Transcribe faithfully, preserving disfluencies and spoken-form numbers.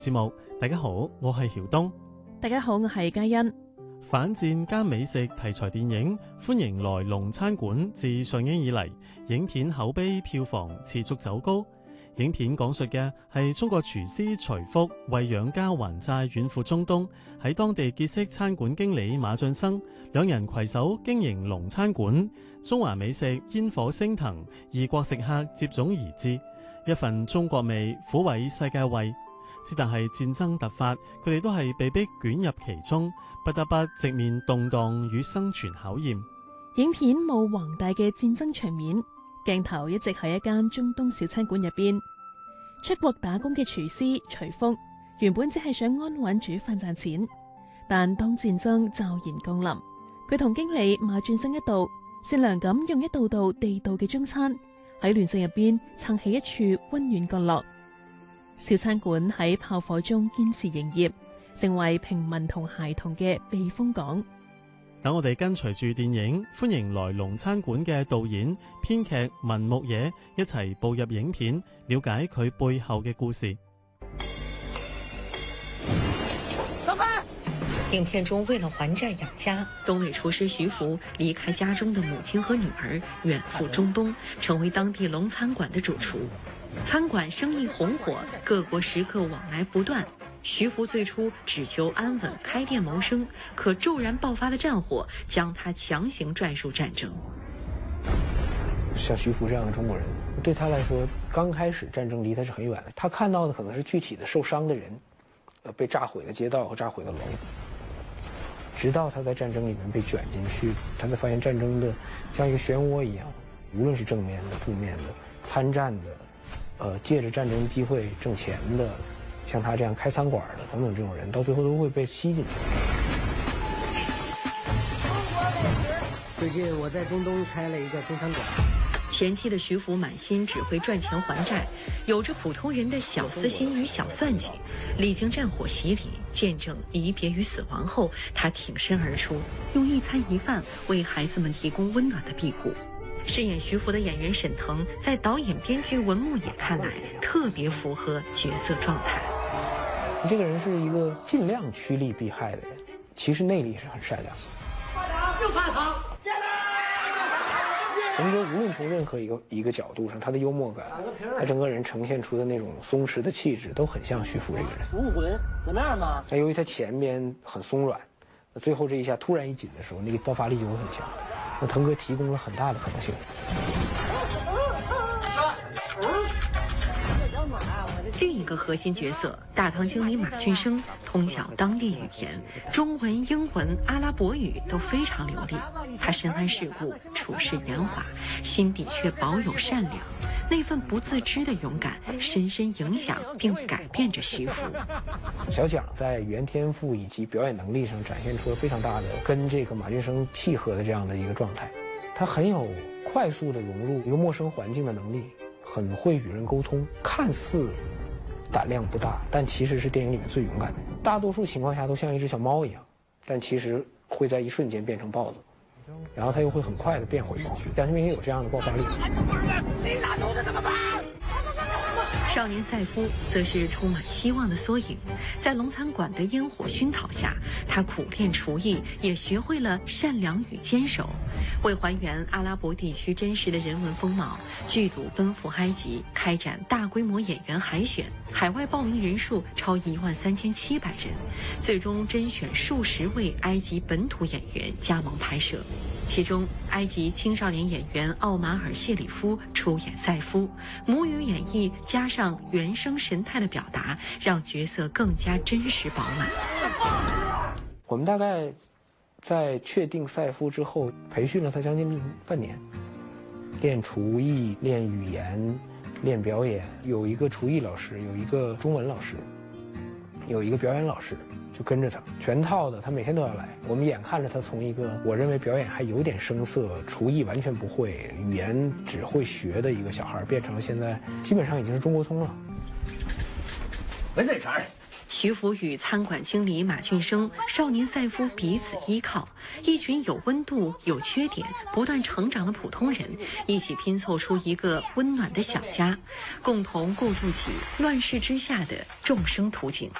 節目，大家好，我係曉東。 大家好，我係嘉欣。 反戰加美食題材電影《歡迎來龍餐館》自上映以嚟，影片口碑票房持續走高。影片講述嘅係中國廚師徐福為養家還債遠赴中東，喺當地結識餐館經理馬俊生，兩人攜手經營龍餐館，中華美食煙火升騰，異國食客接踵而至，一份中國味撫慰世界胃。之但係戰爭突發，佢哋都係被逼捲入其中，不得不直面動盪與生存考驗。 影片冇宏大嘅戰爭場面，鏡頭一直喺一間中東小餐館入邊。出國打工嘅廚師徐福原本只係想安穩煮飯賺錢，但當戰爭驟然降臨，佢同經理馬俊生一道，善良咁用一道道地道嘅中餐喺亂世入邊撐起一處溫暖角落。小餐館喺炮火中堅持營業，成為平民同孩童嘅避風港。 等我哋跟隨住電影《歡迎來龍餐館》嘅導演、編劇文牧野一齊步入影片，了解佢背後嘅故事。 小飛，影片中為了還債養家，東北廚師徐福離開家中的母親和女兒，遠赴中東，成為當地龍餐館的主廚。餐館生意紅火，各國食客往來不斷。徐福最初只求安穩開店謀生，可驟然爆發的戰火將他強行拽入戰爭。 像徐福這樣的中國人，對他來說，剛開始戰爭離他是很遠的。他看到的可能是具體的受傷的人，呃，被炸毀的街道和炸毀的樓。直到他在戰爭裡面被捲進去，他才發現戰爭的像一個漩渦一樣，無論是正面的、負面的、參戰的。呃，借着戰爭機會掙錢的，像他這樣開餐館的等等這種人，到最後都會被吸進去。 最近我在中東開了一個中餐館。 前期的徐福滿心只會賺錢還債，有着普通人的小私心與小算計。歷經戰火洗禮，見證離別與死亡後，他挺身而出，用一餐一飯為孩子們提供溫暖的庇護。飾演徐福的演員沈騰，在導演編劇文牧野看來，特別符合角色狀態。 這個人是一個盡量趨利避害的人，其實內裏是很善良。 又發糖， 馮哲無論從任何一個一個角度上，他的幽默感，他整個人呈現出的那種鬆弛的氣質，都很像徐福這個人。 武魂怎麼樣嘛？ 但由於他前邊很鬆軟，最後這一下突然一緊的時候，那個爆發力就會很強。那騰哥提供了很大的可能性。 另一個核心角色大堂經理馬俊生，通曉當地語言，中文、英文、阿拉伯語都非常流利。他深諳世故，處事圓滑，心底卻保有善良。那份不自知的勇敢，深深影響並改變着徐福。 小蔣在語言天賦以及表演能力上展現出了非常大的跟這個馬俊生契合的這樣的一個狀態。他很有快速的融入一個陌生環境的能力，很會與人溝通。看似膽量不大，但其實是電影裏面最勇敢的。大多數情況下都像一隻小貓一樣，但其實會在一瞬間變成豹子。然後他又會很快的變回去，但他們也有這樣的爆發力。 你拉肚子怎麼辦？ 少年賽夫則是充滿希望的縮影，在龍餐館的煙火熏陶下，他苦練廚藝，也學會了善良與堅守。為還原阿拉伯地區真實的人文風貌，劇組奔赴埃及開展大規模演員海選，海外報名人數超一萬三千七百人，最終甄選數十位埃及本土演員加盟拍攝。其中，埃及青少年演員奧馬爾·謝里夫出演賽夫，母語演繹加上原聲神態的表達，讓角色更加真實飽滿。 我們大概在確定賽夫之後，培訓了他將近半年，練廚藝、練語言、練表演。有一個廚藝老師，有一個中文老師，有一個表演老師。就跟着他全套的，他每天都要來。我們眼看着他從一個我認為表演還有點生澀、廚藝完全不會、語言只會學的一個小孩，變成了現在基本上已經是中國通了。 聞這茬兒， 徐福与餐馆经理马俊生、少年赛夫彼此依靠，一群有温度、有缺点、不断成长的普通人，一起拼凑出一个温暖的小家，共同构筑起乱世之下的众生图景。